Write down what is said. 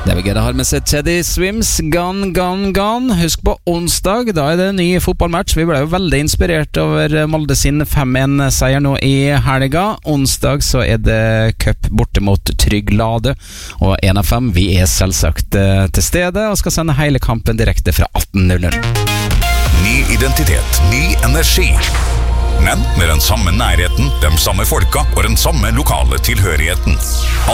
Det er gøy å ha med seg Teddy Swims, Gone, Gone, Gone. Husk på onsdag, da er det ny fotballmatch. Vi ble jo veldig inspirert over Molde sin 5-1-seier nå i helga. Onsdag så er det cup borte mot Trygg Lade. Og 1-5, vi er selvsagt til stede og skal sende hele kampen direkte fra 18:00. Ny identitet, ny energi. Men med den samme nærheten, de samme folka og den samme lokale tilhørigheten.